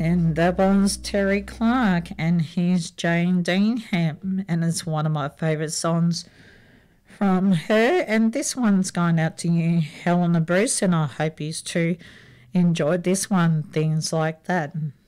And that one's Terry Clark, and he's Jane Deanham, and it's one of my favourite songs from her. And this one's going out to you, Helena Bruce, and I hope you too enjoyed this one, Things Like That.